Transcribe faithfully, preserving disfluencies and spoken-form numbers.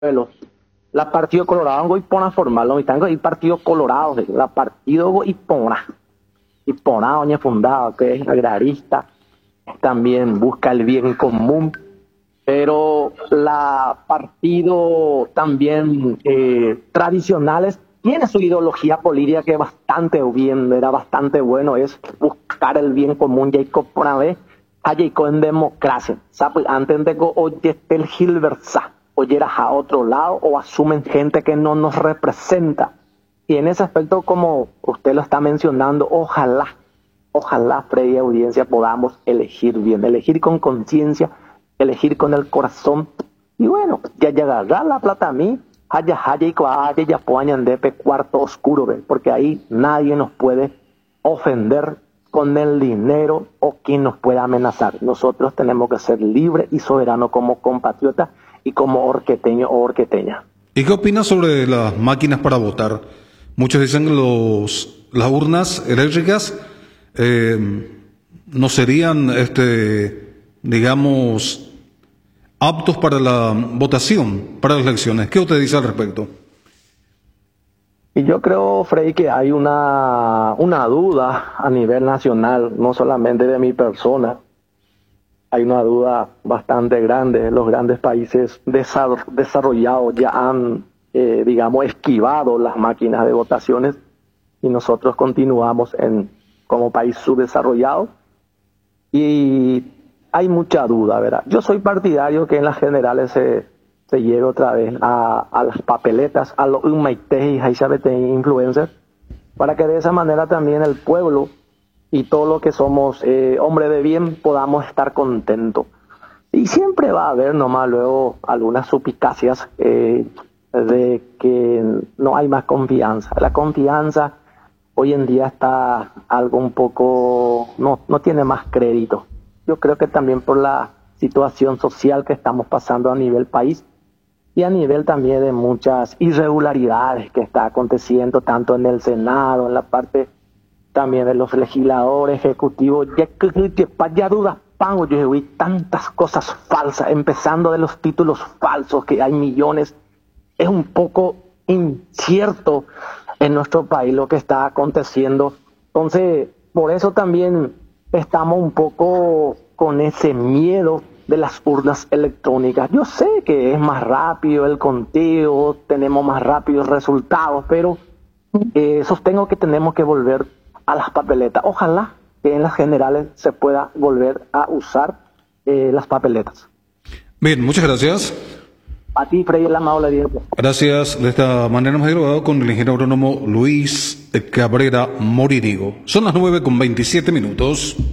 la partido colorado y pona formal, no están y partido colorado, la partido y pona, y pona doña fundado, que es agrarista, también busca el bien común, pero la partido también eh, tradicionales tiene su ideología política que es bastante bien, era bastante bueno, es buscar el bien común, Jacob Ponave, a Jacob en democracia, ¿sabes? Antes de que oye el Gilbersa, oyeras a otro lado o asumen gente que no nos representa. Y en ese aspecto, como usted lo está mencionando, ojalá, ojalá, Freddy, audiencia, podamos elegir bien, elegir con conciencia, elegir con el corazón. Y bueno, ya llegará la plata a mí, haya, haya y haya, ya puedan de cuarto oscuro, ¿ve? Porque ahí nadie nos puede ofender con el dinero o quien nos pueda amenazar. Nosotros tenemos que ser libres y soberanos como compatriotas y como orqueteño o orqueteña. ¿Y qué opinas sobre las máquinas para votar? Muchos dicen que los, las urnas eléctricas eh, no serían, este, digamos, aptos para la votación, para las elecciones. ¿Qué usted dice al respecto? Y yo creo, Freddy, que hay una, una duda a nivel nacional, no solamente de mi persona. Hay una duda bastante grande. Los grandes países desarrollados ya han, eh, digamos, esquivado las máquinas de votaciones y nosotros continuamos en, como país subdesarrollado. Y hay mucha duda, ¿verdad? Yo soy partidario que en las generales se, se lleve otra vez a, a las papeletas, a los humaites y a influencers, para que de esa manera también el pueblo y todo lo que somos eh, hombre de bien podamos estar contentos. Y siempre va a haber nomás luego algunas suspicacias eh, de que no hay más confianza. La confianza hoy en día está algo un poco, no, no tiene más crédito. Yo creo que también por la situación social que estamos pasando a nivel país y a nivel también de muchas irregularidades que está aconteciendo tanto en el Senado, en la parte también de los legisladores ejecutivos, ya que vaya dudas, pango, yo vi tantas cosas falsas, empezando de los títulos falsos, que hay millones. Es un poco incierto en nuestro país lo que está aconteciendo. Entonces, por eso también estamos un poco con ese miedo de las urnas electrónicas. Yo sé que es más rápido el conteo, tenemos más rápidos resultados, pero eh, sostengo que tenemos que volver a las papeletas. Ojalá que en las generales se pueda volver a usar eh, las papeletas. Bien, muchas gracias. A ti, Freddy, el amado le digo. Gracias. De esta manera hemos dialogado con el ingeniero agrónomo Luis Cabrera Moririgo. Son las nueve con veintisiete minutos.